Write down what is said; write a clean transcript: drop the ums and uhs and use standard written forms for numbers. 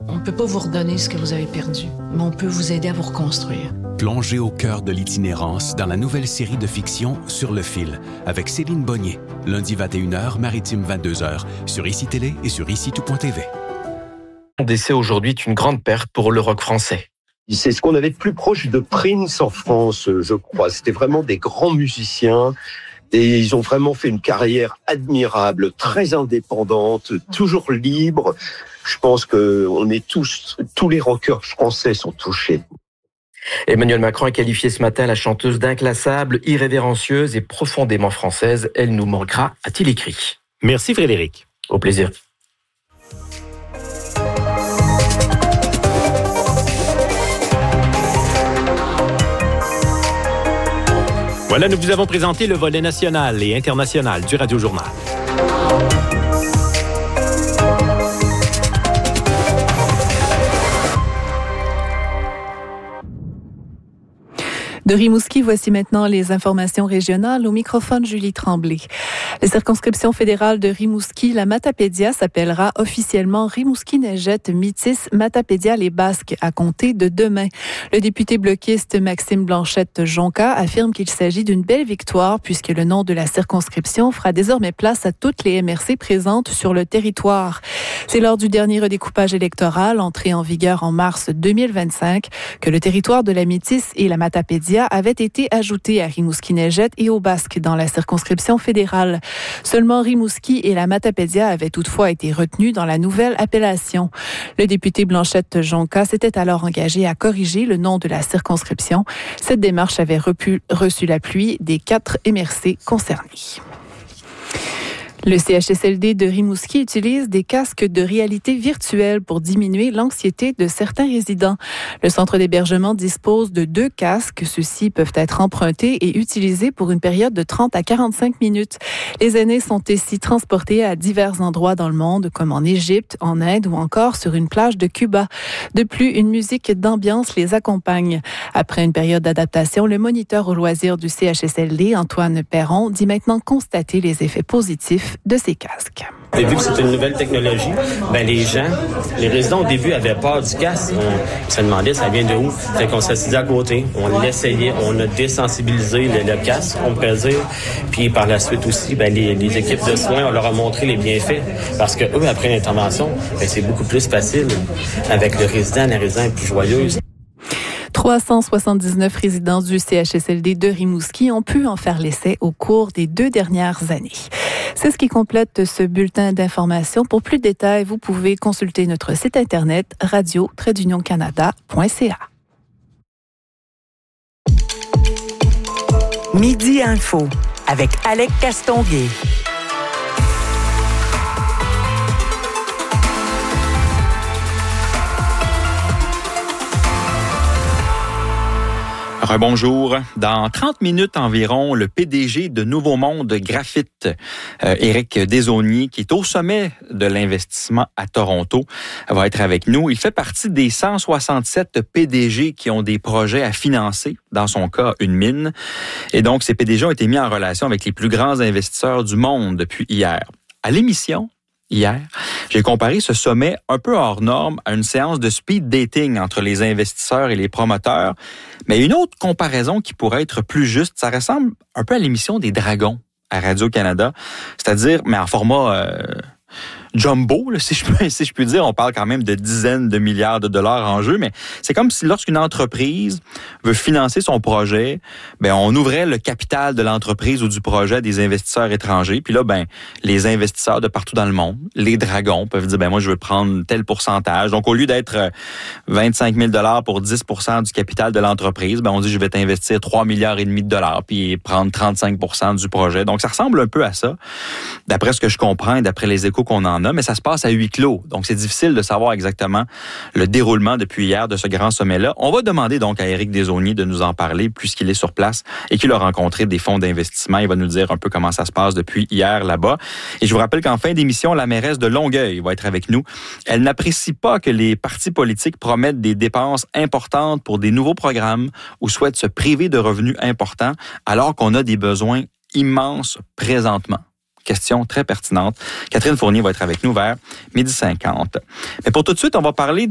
On ne peut pas vous redonner ce que vous avez perdu, mais on peut vous aider à vous reconstruire. Plongez au cœur de l'itinérance dans la nouvelle série de fiction Sur le fil, avec Céline Bonnier, lundi 21h, maritime 22h, sur ICI Télé et sur ICI-tout.tv. Son décès aujourd'hui est une grande perte pour le rock français. C'est ce qu'on avait de plus proche de Prince en France, je crois. C'était vraiment des grands musiciens. Et ils ont vraiment fait une carrière admirable, très indépendante, toujours libre. Je pense que tous les rockers français sont touchés. Emmanuel Macron a qualifié ce matin la chanteuse d'inclassable, irrévérencieuse et profondément française. Elle nous manquera, a-t-il écrit. Merci Frédéric. Au plaisir. Voilà, nous vous avons présenté le volet national et international du Radio Journal. De Rimouski, voici maintenant les informations régionales. Au microphone, Julie Tremblay. La circonscription fédérale de Rimouski, la Matapédia, s'appellera officiellement Rimouski-Neigette Métis Matapédia les Basques à compter de demain. Le député bloquiste Maxime Blanchette-Jonca affirme qu'il s'agit d'une belle victoire puisque le nom de la circonscription fera désormais place à toutes les MRC présentes sur le territoire. C'est lors du dernier redécoupage électoral, entré en vigueur en mars 2025, que le territoire de la Métis et la Matapédia avait été ajouté à Rimouski-Neigette et aux Basques dans la circonscription fédérale. Seulement Rimouski et la Matapédia avaient toutefois été retenus dans la nouvelle appellation. Le député Blanchette-Jonca s'était alors engagé à corriger le nom de la circonscription. Cette démarche avait reçu l'appui des 4 MRC concernés. Le CHSLD de Rimouski utilise des casques de réalité virtuelle pour diminuer l'anxiété de certains résidents. Le centre d'hébergement dispose de 2 casques. Ceux-ci peuvent être empruntés et utilisés pour une période de 30 à 45 minutes. Les aînés sont ici transportés à divers endroits dans le monde, comme en Égypte, en Inde ou encore sur une plage de Cuba. De plus, une musique d'ambiance les accompagne. Après une période d'adaptation, le moniteur au loisir du CHSLD, Antoine Perron, dit maintenant constater les effets positifs de ces casques. Et vu que c'est une nouvelle technologie, les résidents au début avaient peur du casque. On se demandait ça vient de où. Fait qu'on s'assisait à côté, on l'essayait, on a désensibilisé le casque, on pourrait dire. Puis par la suite aussi, les équipes de soins, on leur a montré les bienfaits. Parce que eux, après l'intervention, c'est beaucoup plus facile. Avec le résident, la résidente est plus joyeuse. 379 résidents du CHSLD de Rimouski ont pu en faire l'essai au cours des 2 dernières années. C'est ce qui complète ce bulletin d'information. Pour plus de détails, vous pouvez consulter notre site internet radio-canada.ca. Midi Info avec Alec Castonguay. Bonjour. Dans 30 minutes environ, le PDG de Nouveau Monde Graphite, Éric Desaulniers, qui est au sommet de l'investissement à Toronto, va être avec nous. Il fait partie des 167 PDG qui ont des projets à financer, dans son cas, une mine. Et donc, ces PDG ont été mis en relation avec les plus grands investisseurs du monde depuis hier. À l'émission, hier, j'ai comparé ce sommet un peu hors norme à une séance de speed dating entre les investisseurs et les promoteurs. Mais une autre comparaison qui pourrait être plus juste, ça ressemble un peu à l'émission des Dragons à Radio-Canada, c'est-à-dire, mais en format jumbo, là, si je puis dire. On parle quand même de dizaines de milliards de dollars en jeu, mais c'est comme si lorsqu'une entreprise veut financer son projet, on ouvrait le capital de l'entreprise ou du projet à des investisseurs étrangers. Puis là, les investisseurs de partout dans le monde, les dragons, peuvent dire, moi, je veux prendre tel pourcentage. Donc, au lieu d'être 25 000 $ pour 10 % du capital de l'entreprise, on dit, je vais t'investir 3,5 milliards de dollars puis prendre 35 % du projet. Donc, ça ressemble un peu à ça, d'après ce que je comprends et d'après les échos qu'on en a, mais ça se passe à huis clos. Donc, c'est difficile de savoir exactement le déroulement depuis hier de ce grand sommet-là. On va demander donc à Éric Desaulniers de nous en parler puisqu'il est sur place et qu'il a rencontré des fonds d'investissement. Il va nous dire un peu comment ça se passe depuis hier là-bas. Et je vous rappelle qu'en fin d'émission, la mairesse de Longueuil va être avec nous. Elle n'apprécie pas que les partis politiques promettent des dépenses importantes pour des nouveaux programmes ou souhaitent se priver de revenus importants alors qu'on a des besoins immenses présentement. Question très pertinente. Catherine Fournier va être avec nous vers 12h50. Mais pour tout de suite, on va parler